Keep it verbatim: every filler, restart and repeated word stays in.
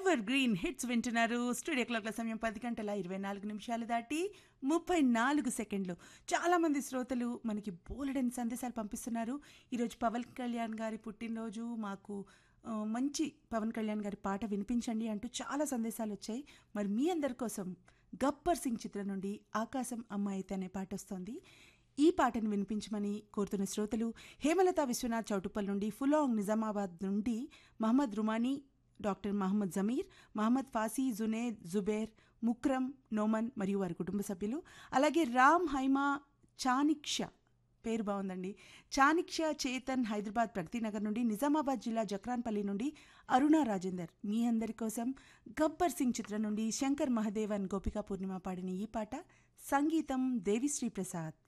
Ever green hits వింటున్నారు. Studio క్లాక్ల సమయం పది గంటల ఇరవై నాలుగు నిమిషాలు దాటి ముప్పై నాలుగు సెకండ్లు. చాలామంది శ్రోతలు మనకి బోలెడని సందేశాలు పంపిస్తున్నారు. ఈరోజు పవన్ కళ్యాణ్ గారి పుట్టినరోజు, మాకు ఆ, మంచి పవన్ కళ్యాణ్ గారి పాట వినిపించండి అంటూ చాలా సందేశాలు వచ్చాయి. మరి మీ అందరి కోసం గబ్బర్ సింగ్ చిత్రం నుండి ఆకాశం అమ్మాయితే అనే పాట వస్తోంది. ఈ పాటను వినిపించమని కోరుతున్న శ్రోతలు హేమలత విశ్వనాథ్ చౌటుప్పల్ నుండి, ఫులాంగ్ నిజామాబాద్ నుండి మహమ్మద్ రుమానీ, డాక్టర్ మహమ్మద్ జమీర్, మహమ్మద్ ఫాసీ, జునేద్, జుబేర్, ముక్రమ్, నోమన్ మరియు వారి కుటుంబ సభ్యులు, అలాగే రామ్, హైమా, చానిక్ష, పేరు బాగుందండి, చానిక్ష, చేతన్, హైదరాబాద్ ప్రగతినగర్ నుండి, నిజామాబాద్ జిల్లా జక్రాన్పల్లి నుండి అరుణ రాజేందర్. మీ అందరి కోసం గబ్బర్ సింగ్ చిత్రం నుండి శంకర్ మహదేవన్, గోపికా పూర్ణిమ పాడిన ఈ పాట, సంగీతం దేవిశ్రీ ప్రసాద్.